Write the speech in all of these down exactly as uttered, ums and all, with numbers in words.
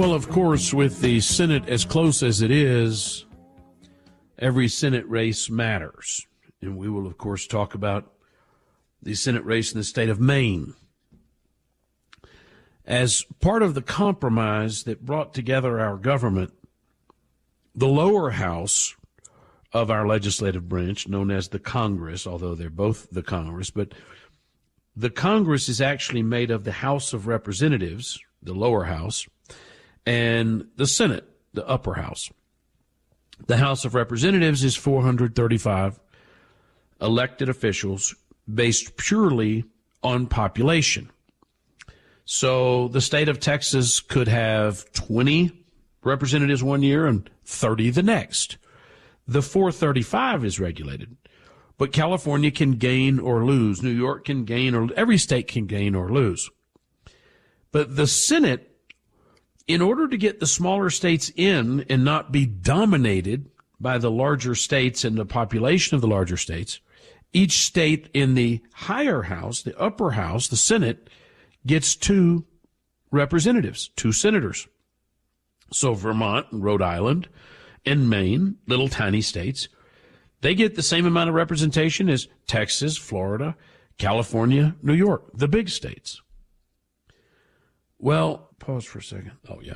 Well, of course, with the Senate as close as it is, every Senate race matters. And we will, of course, talk about the Senate race in the state of Maine. As part of the compromise that brought together our government, the lower house of our legislative branch, known as the Congress, although they're both the Congress, but the Congress is actually made of the House of Representatives, the lower house, and the Senate, the upper house. The House of Representatives is four hundred thirty-five elected officials based purely on population. So the state of Texas could have twenty representatives one year and thirty the next. The four thirty-five is regulated, but California can gain or lose. New York can gain or every state can gain or lose. But the Senate, in order to get the smaller states in and not be dominated by the larger states and the population of the larger states, each state in the higher house, the upper house, the Senate, gets two representatives, two senators. So Vermont and Rhode Island and Maine, little tiny states, they get the same amount of representation as Texas, Florida, California, New York, the big states. Well, pause for a second. Oh, yeah.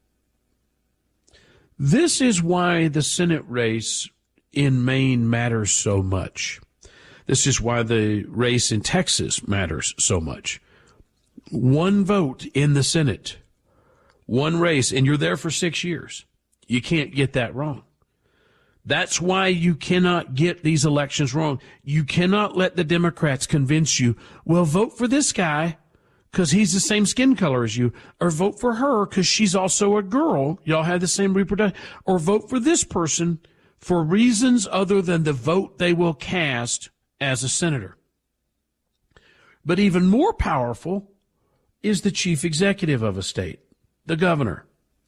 This is why the Senate race in Maine matters so much. This is why the race in Texas matters so much. One vote in the Senate, one race, and you're there for six years. You can't get that wrong. That's why you cannot get these elections wrong. You cannot let the Democrats convince you, well, vote for this guy because he's the same skin color as you, or vote for her because she's also a girl. Y'all have the same reproduction, or vote for this person for reasons other than the vote they will cast as a senator. But even more powerful is the chief executive of a state, the governor.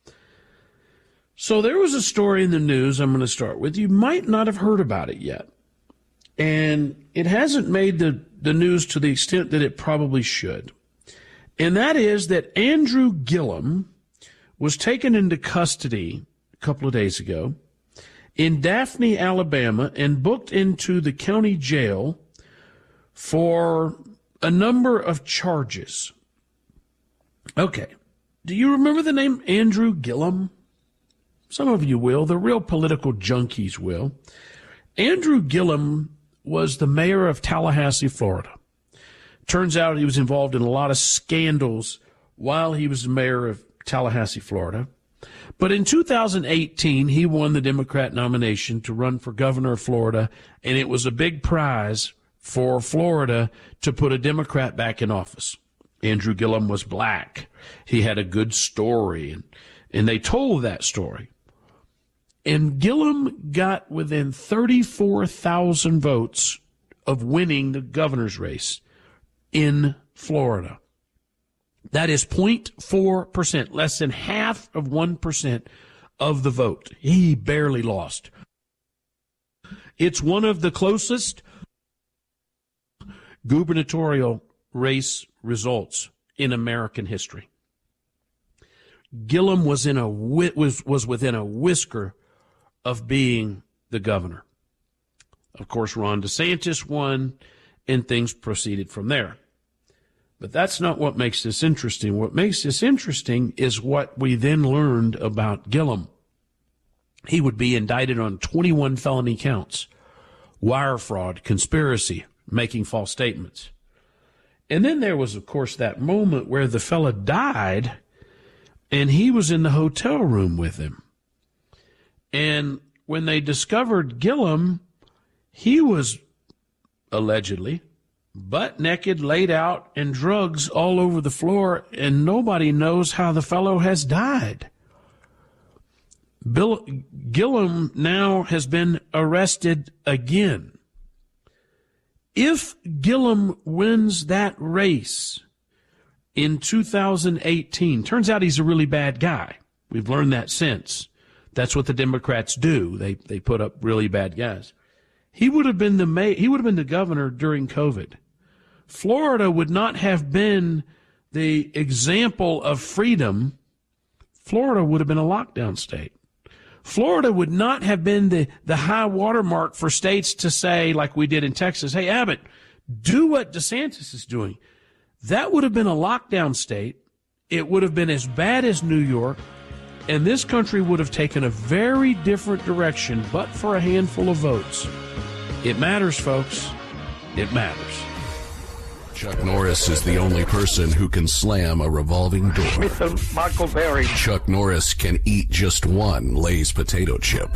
So there was a story in the news I'm going to start with. You might not have heard about it yet. And it hasn't made the, the news to the extent that it probably should. And that is that Andrew Gillum was taken into custody a couple of days ago in Daphne, Alabama, and booked into the county jail for a number of charges. Okay. Do you remember the name Andrew Gillum? Some of you will. The real political junkies will. Andrew Gillum was the mayor of Tallahassee, Florida. Turns out he was involved in a lot of scandals while he was the mayor of Tallahassee, Florida. But in two thousand eighteen, he won the Democrat nomination to run for governor of Florida, and it was a big prize for Florida to put a Democrat back in office. Andrew Gillum was black. He had a good story, and, and they told that story. And Gillum got within thirty-four thousand votes of winning the governor's race in Florida. That is zero point four percent, less than half of one percent of the vote. He barely lost. It's one of the closest gubernatorial race results in American history. Gillum was in a was was within a whisker of being the governor. Of course, Ron DeSantis won, and things proceeded from there. But that's not what makes this interesting. What makes this interesting is what we then learned about Gillum. He would be indicted on twenty-one felony counts: wire fraud, conspiracy, making false statements. And then there was, of course, that moment where the fella died, and he was in the hotel room with him. And when they discovered Gillum, he was allegedly butt naked, laid out, and drugs all over the floor, and nobody knows how the fellow has died. Bill Gillum now has been arrested again. If Gillum wins that race in two thousand eighteen, turns out he's a really bad guy. We've learned that since. That's what the Democrats do. They they put up really bad guys. He would have been the may, he would have been the governor during COVID. Florida would not have been the example of freedom Florida would have been a lockdown state. Florida would not have been the, the high watermark for states to say, like we did in Texas, hey, Abbott, do what DeSantis is doing. That would have been a lockdown state. It would have been as bad as New York, and this country would have taken a very different direction, but for a handful of votes. It matters, folks. It matters. Chuck Norris is the only person who can slam a revolving door. Mister Michael Berry. Chuck Norris can eat just one Lay's potato chip.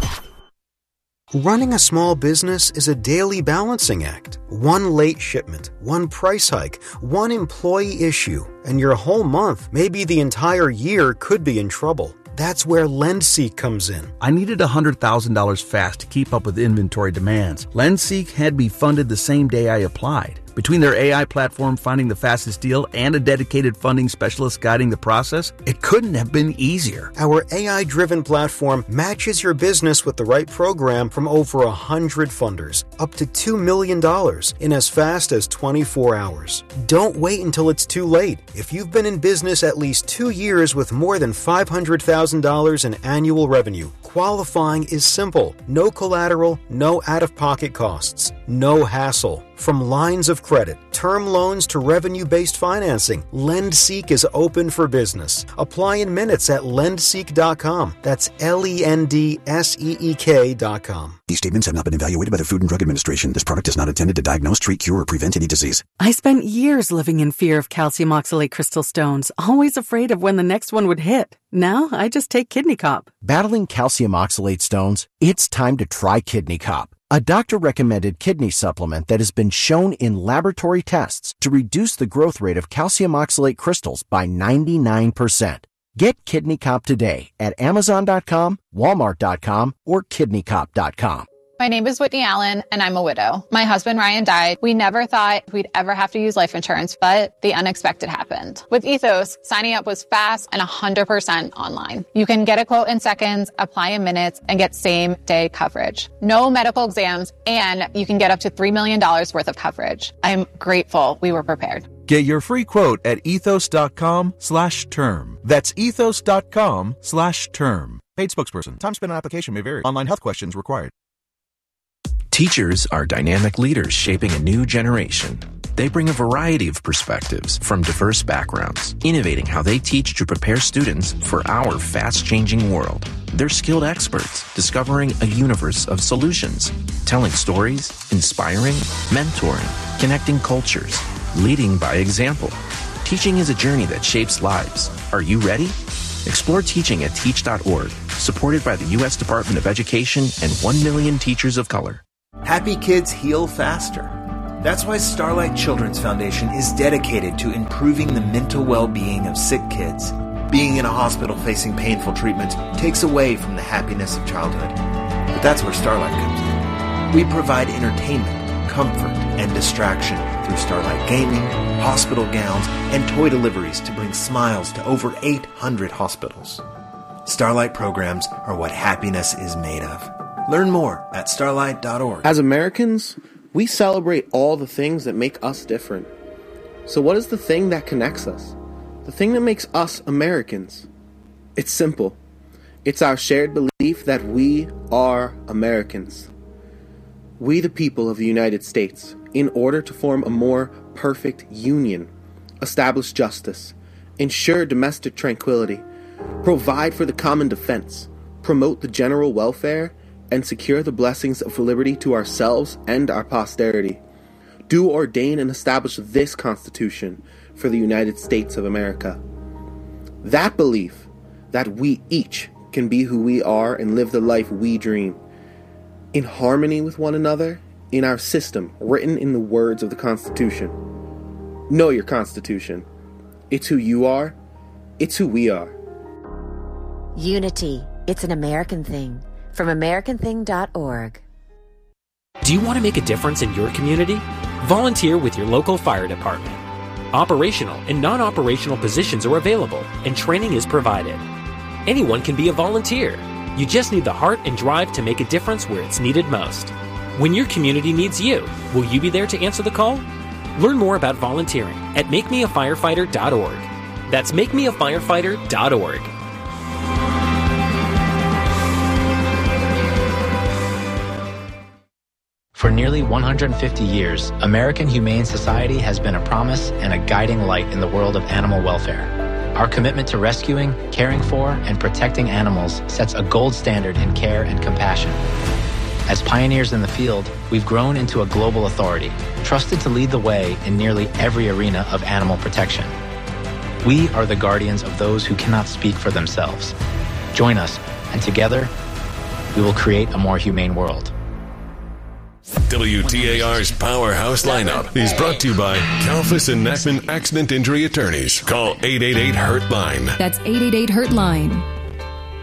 Running a small business is a daily balancing act. One late shipment, one price hike, one employee issue, and your whole month, maybe the entire year, could be in trouble. That's where LendSeek comes in. I needed one hundred thousand dollars fast to keep up with inventory demands. LendSeek had me funded the same day I applied. Between their A I platform finding the fastest deal and a dedicated funding specialist guiding the process, it couldn't have been easier. Our A I-driven platform matches your business with the right program from over one hundred funders, up to two million dollars in as fast as twenty-four hours. Don't wait until it's too late. If you've been in business at least two years with more than five hundred thousand dollars in annual revenue, qualifying is simple. No collateral, no out-of-pocket costs, no hassle. From lines of credit, term loans to revenue-based financing, LendSeek is open for business. Apply in minutes at lend seek dot com. That's L E N D S E E K dot com. These statements have not been evaluated by the Food and Drug Administration. This product is not intended to diagnose, treat, cure, or prevent any disease. I spent years living in fear of calcium oxalate crystal stones, always afraid of when the next one would hit. Now I just take Kidney Cop. Battling calcium oxalate stones? It's time to try Kidney Cop, a doctor-recommended kidney supplement that has been shown in laboratory tests to reduce the growth rate of calcium oxalate crystals by ninety-nine percent. Get Kidney Cop today at amazon dot com, walmart dot com, or kidney cop dot com. My name is Whitney Allen, and I'm a widow. My husband, Ryan, died. We never thought we'd ever have to use life insurance, but the unexpected happened. With Ethos, signing up was fast and one hundred percent online. You can get a quote in seconds, apply in minutes, and get same-day coverage. No medical exams, and you can get up to three million dollars worth of coverage. I'm grateful we were prepared. Get your free quote at ethos dot com slash term. That's ethos dot com slash term. Paid spokesperson. Time spent on application may vary. Online health questions required. Teachers are dynamic leaders shaping a new generation. They bring a variety of perspectives from diverse backgrounds, innovating how they teach to prepare students for our fast-changing world. They're skilled experts discovering a universe of solutions, telling stories, inspiring, mentoring, connecting cultures, leading by example. Teaching is a journey that shapes lives. Are you ready? Explore teaching at teach dot org, supported by the U S Department of Education and one million teachers of color. Happy kids heal faster. That's why Starlight Children's Foundation is dedicated to improving the mental well-being of sick kids. Being in a hospital facing painful treatment takes away from the happiness of childhood. But that's where Starlight comes in. We provide entertainment, comfort, and distraction through Starlight Gaming, hospital gowns, and toy deliveries to bring smiles to over eight hundred hospitals. Starlight programs are what happiness is made of. Learn more at starlight dot org. As Americans, we celebrate all the things that make us different. So what is the thing that connects us? The thing that makes us Americans? It's simple. It's our shared belief that we are Americans. We, the people of the United States, in order to form a more perfect union, establish justice, ensure domestic tranquility, provide for the common defense, promote the general welfare, and secure the blessings of liberty to ourselves and our posterity, do ordain and establish this Constitution for the United States of America. That belief that we each can be who we are and live the life we dream, in harmony with one another, in our system written in the words of the Constitution. Know your Constitution. It's who you are. It's who we are. Unity. It's an American thing. From american thing dot org. Do you want to make a difference in your community? Volunteer with your local fire department. Operational and non-operational positions are available, and training is provided. Anyone can be a volunteer. You just need the heart and drive to make a difference where it's needed most. When your community needs you, will you be there to answer the call? Learn more about volunteering at make me a firefighter dot org. That's make me a firefighter dot org. For nearly one hundred fifty years, American Humane Society has been a promise and a guiding light in the world of animal welfare. Our commitment to rescuing, caring for, and protecting animals sets a gold standard in care and compassion. As pioneers in the field, we've grown into a global authority, trusted to lead the way in nearly every arena of animal protection. We are the guardians of those who cannot speak for themselves. Join us, and together, we will create a more humane world. W T A R's Powerhouse Lineup is brought to you by Kalfas and Nachman Accident Injury Attorneys. Call eight eight eight, HURT-LINE. That's eight eight eight, HURT-LINE.